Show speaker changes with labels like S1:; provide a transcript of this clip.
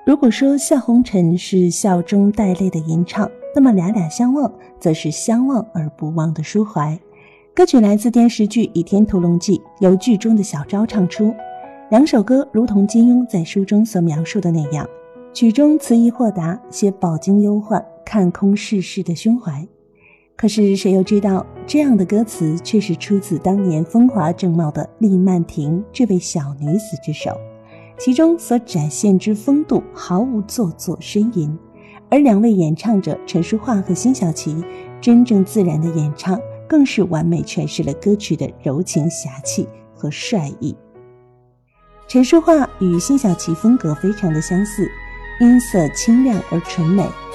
S1: 如果说笑红尘是笑中带泪的吟唱，那么俩俩相望则是相望而不忘的抒怀。歌曲来自电视剧《倚天屠龙记》，由剧中的小昭唱出。两首歌如同金庸在书中所描述的那样，曲中词意豁达，写饱经忧患，看空世事的胸怀。可是谁又知道，这样的歌词却是出自当年风华正茂的厉曼婷这位小女子之手，其中所展现之风度毫无做作呻吟，而两位演唱者陈淑桦和辛晓琪真正自然的演唱，更是完美诠释了歌曲的柔情侠气和帅意。陈淑桦与辛晓琪风格非常的相似，音色清亮而纯美，